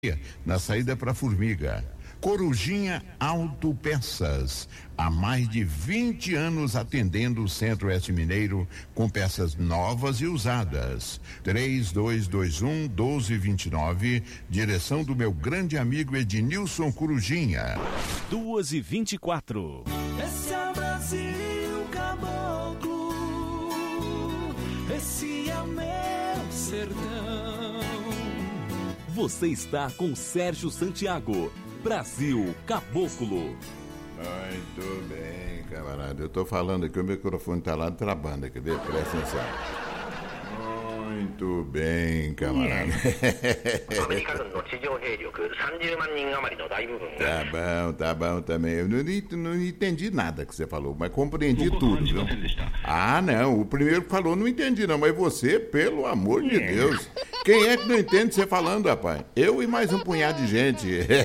na saída para Formiga. Corujinha Autopeças, há mais de 20 anos atendendo o Centro-Oeste Mineiro com peças novas e usadas. 3221-1229, direção do meu grande amigo Ednilson Corujinha. 2h24. Esse é o Brasil caboclo, esse é o meu sertão. Você está com Sérgio Santiago, Brasil Caboclo. Muito bem, camarada. Eu tô falando aqui, o microfone tá lá travando, quer ver? Presta atenção. Muito bem, camarada. Tá bom também. Eu não entendi nada que você falou, mas compreendi tudo, viu? Ah, não, o primeiro que falou não entendi não, mas você, pelo amor de Deus. Quem é que não entende você falando, rapaz? Eu e mais um punhado de gente.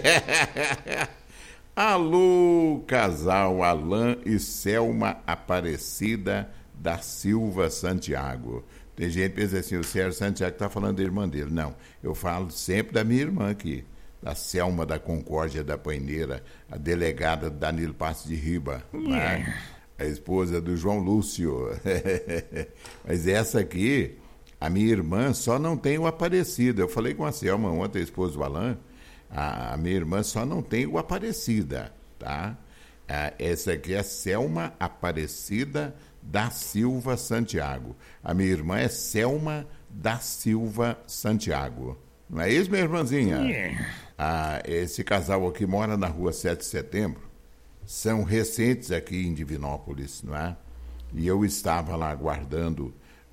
Alô, casal Alain e Selma Aparecida da Silva Santiago. Tem gente que pensa assim, o Sérgio Santiago está falando da irmã dele. Não, eu falo sempre da minha irmã aqui, da Selma da Concórdia da Paineira, a delegada Danilo Passos de Riba, né? A esposa do João Lúcio. Mas essa aqui, a minha irmã só não tem o Aparecida. Eu falei com a Selma ontem, a esposa do Alain, a minha irmã só não tem o Aparecida, tá? Essa aqui é a Selma Aparecida da Silva Santiago. A minha irmã é Selma da Silva Santiago. Não é isso, minha irmãzinha? Esse casal aqui mora na rua 7 de setembro. São recentes aqui em Divinópolis, não é? E eu estava lá aguardando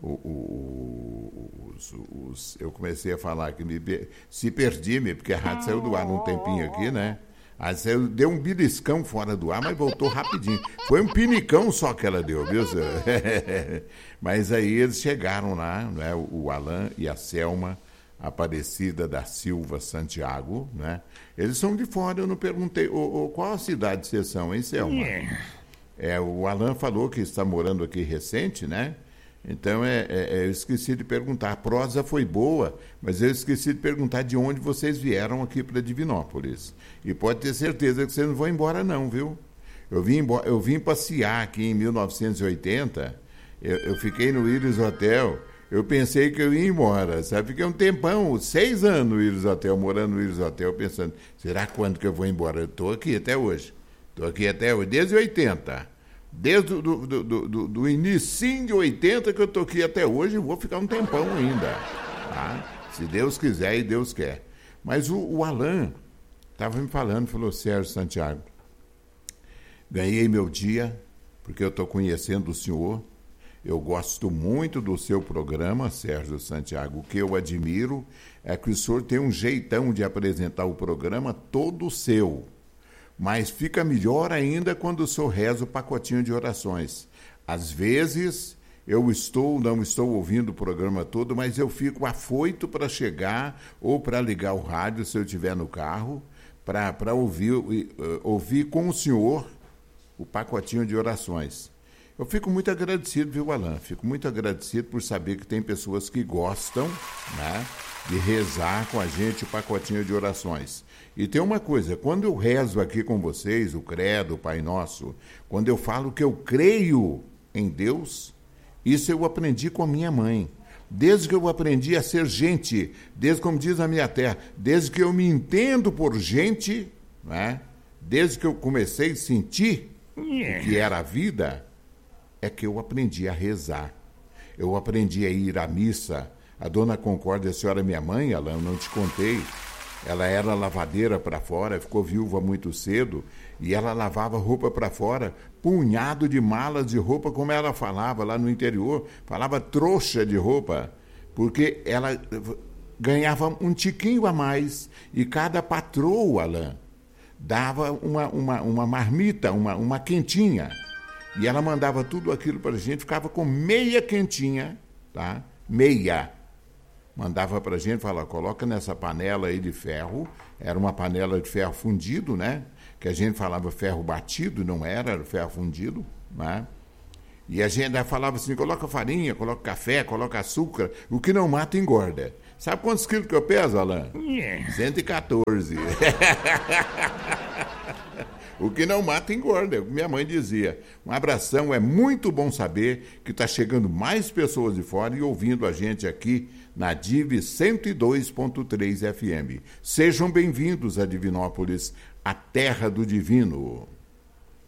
eu comecei a falar que se perdi-me, porque a rádio saiu do ar um tempinho aqui, né? Aí deu um beliscão fora do ar, mas voltou rapidinho. Foi um pinicão só que ela deu, viu? Mas aí eles chegaram lá, né? O Alain e a Selma Aparecida da Silva Santiago, né? Eles são de fora, eu não perguntei. Qual a cidade vocês são, hein, Selma? O Alain falou que está morando aqui recente, né? Então, eu esqueci de perguntar. A prosa foi boa, mas eu esqueci de perguntar de onde vocês vieram aqui para Divinópolis. E pode ter certeza que vocês não vão embora não, viu? Eu vim passear aqui em 1980, eu fiquei no Iris Hotel, eu pensei que eu ia embora, sabe? Fiquei um tempão, 6 anos no Iris Hotel, morando no Iris Hotel, pensando, será quando que eu vou embora? Eu estou aqui até hoje, desde 80. Desde do início de 80 que eu estou aqui até hoje, vou ficar um tempão ainda, tá? Se Deus quiser e Deus quer. Mas o Alain estava me falou, Sérgio Santiago, ganhei meu dia, porque eu estou conhecendo o senhor, eu gosto muito do seu programa, Sérgio Santiago. O que eu admiro é que o senhor tem um jeitão de apresentar o programa todo seu. Mas fica melhor ainda quando o senhor reza o pacotinho de orações. Às vezes, eu não estou ouvindo o programa todo, mas eu fico afoito para chegar ou para ligar o rádio, se eu estiver no carro, para ouvir com o senhor o pacotinho de orações. Eu fico muito agradecido, viu, Alain? Fico muito agradecido por saber que tem pessoas que gostam, né, de rezar com a gente o pacotinho de orações. E tem uma coisa, quando eu rezo aqui com vocês, o Credo, o Pai Nosso, quando eu falo que eu creio em Deus, isso eu aprendi com a minha mãe. Desde que eu aprendi a ser gente, desde, como diz a minha terra, desde que eu me entendo por gente, né? Desde que eu comecei a sentir o que era a vida, é que eu aprendi a rezar. Eu aprendi a ir à missa. A dona Concórdia, a senhora minha mãe, Alain, eu não te contei, ela era lavadeira para fora, ficou viúva muito cedo, e ela lavava roupa para fora, punhado de malas de roupa, como ela falava lá no interior, falava trouxa de roupa, porque ela ganhava um tiquinho a mais, e cada patroa, Alain, dava uma marmita, uma quentinha, e ela mandava tudo aquilo para a gente, ficava com meia quentinha, tá? Meia. Mandava para a gente, falava, coloca nessa panela aí de ferro, era uma panela de ferro fundido, né? Que a gente falava ferro batido, não era ferro fundido, né? E a gente falava assim, coloca farinha, coloca café, coloca açúcar, o que não mata engorda. Sabe quantos quilos que eu peso, Alain? 114. O que não mata engorda, minha mãe dizia. Um abração, é muito bom saber que está chegando mais pessoas de fora e ouvindo a gente aqui na Div 102.3 FM. Sejam bem-vindos a Divinópolis, a terra do divino.